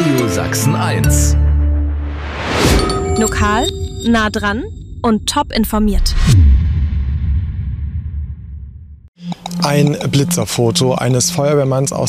Radio Sachsen 1. Lokal, nah dran und top informiert. Ein Blitzerfoto eines Feuerwehrmanns aus